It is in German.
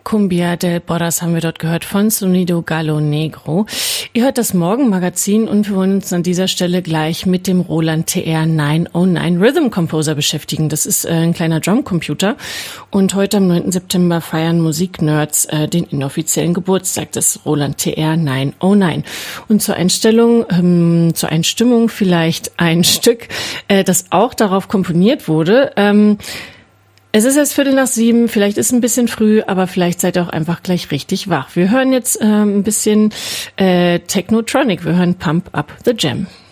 Cumbia del Borras haben wir dort gehört von Sonido Gallo Negro. Ihr hört das Morgenmagazin und wir wollen uns an dieser Stelle gleich mit dem Roland TR 909 Rhythm Composer beschäftigen. Das ist ein kleiner Drumcomputer und heute am 9. September feiern Musiknerds den inoffiziellen Geburtstag des Roland TR 909. Und zur Einstimmung vielleicht ein Stück, das auch darauf komponiert wurde. Es ist erst 6:15, vielleicht ist es ein bisschen früh, aber vielleicht seid ihr auch einfach gleich richtig wach. Wir hören jetzt ein bisschen Technotronic, wir hören Pump Up the Jam.